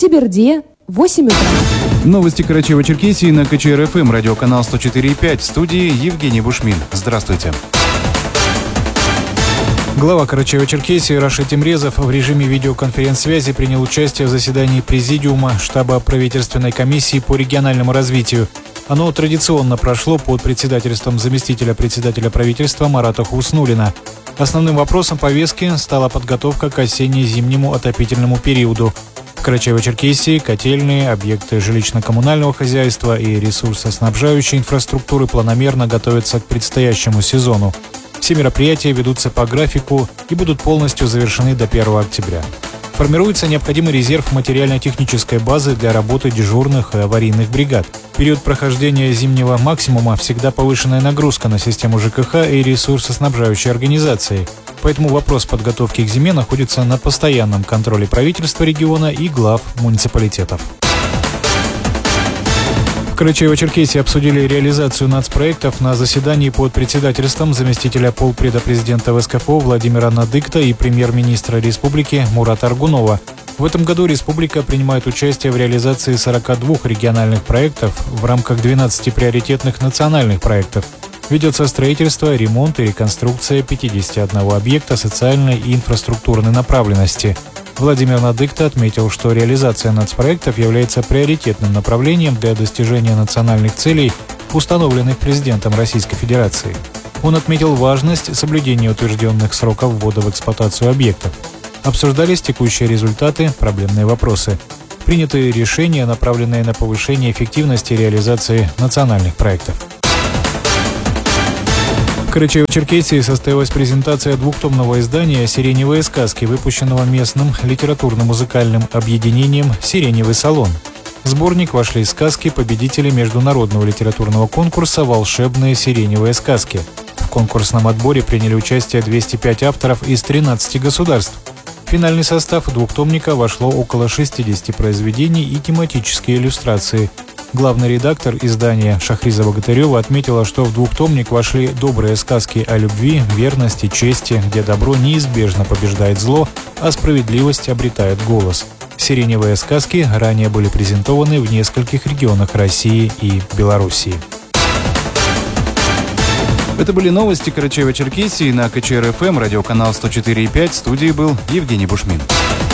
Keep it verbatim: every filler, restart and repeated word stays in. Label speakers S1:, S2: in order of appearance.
S1: Теберде – восемь утра.
S2: Новости Карачаево-Черкесии на ка че эр эф эм, радиоканал сто четыре и пять. В студии Евгений Бушмин. Здравствуйте.
S3: Глава Карачаево-Черкесии Рашид Темрезов в режиме видеоконференц-связи принял участие в заседании Президиума штаба правительственной комиссии по региональному развитию. Оно традиционно прошло под председательством заместителя председателя правительства Марата Хуснуллина. Основным вопросом повестки стала подготовка к осенне-зимнему отопительному периоду. В Карачаево-Черкесии котельные, объекты жилищно-коммунального хозяйства и ресурсоснабжающей инфраструктуры планомерно готовятся к предстоящему сезону. Все мероприятия ведутся по графику и будут полностью завершены до первого октября. Формируется необходимый резерв материально-технической базы для работы дежурных и аварийных бригад. В период прохождения зимнего максимума всегда повышенная нагрузка на систему жэ ка ха и ресурсоснабжающей организации. Поэтому вопрос подготовки к зиме находится на постоянном контроле правительства региона и глав муниципалитетов. В Карачаево-Черкесии обсудили реализацию нацпроектов на заседании под председательством заместителя полпреда президента вэ эс ка эф о Владимира Надыкта и премьер-министра республики Мурата Аргунова. В этом году республика принимает участие в реализации сорока двух региональных проектов в рамках двенадцати приоритетных национальных проектов. Ведется строительство, ремонт и реконструкция пятидесяти одного объекта социальной и инфраструктурной направленности. Владимир Надыкта отметил, что реализация нацпроектов является приоритетным направлением для достижения национальных целей, установленных президентом Российской Федерации. Он отметил важность соблюдения утвержденных сроков ввода в эксплуатацию объектов. Обсуждались текущие результаты, проблемные вопросы. Приняты решения, направленные на повышение эффективности реализации национальных проектов. В Карачаево-Черкесии состоялась презентация двухтомного издания «Сиреневые сказки», выпущенного местным литературно-музыкальным объединением «Сиреневый салон». В сборник вошли сказки победителей международного литературного конкурса «Волшебные сиреневые сказки». В конкурсном отборе приняли участие двести пять авторов из тринадцати государств. В финальный состав двухтомника вошло около шестидесяти произведений и тематические иллюстрации. Главный редактор издания Шахриза Богатырева отметила, что в двухтомник вошли добрые сказки о любви, верности, чести, где добро неизбежно побеждает зло, а справедливость обретает голос. Сиреневые сказки ранее были презентованы в нескольких регионах России и Белоруссии.
S2: Это были новости Карачаево-Черкесии на ка че эр эф эм, радиоканал сто четыре и пять. В студии был Евгений Бушмин.